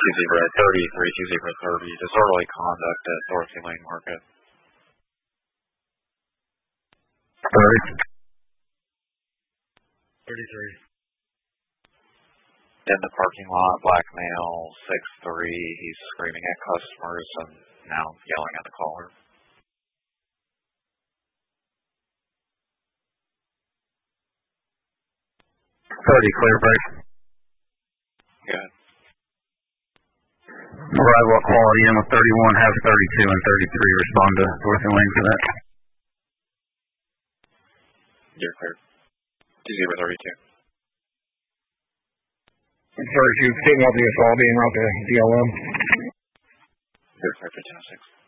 2030, disorderly conduct at Dorothy Lane Market. 33. In the parking lot, black male, 6'3", he's screaming at customers and now yelling at the caller. 30, clear break. Good. Arrival at Quality Inn with 31, have 32 and 33 respond to Dorothy Lane for that. You're clear. 2032. I'm sorry, if you statement about the assault being out to DLM. You're clear for 10-6.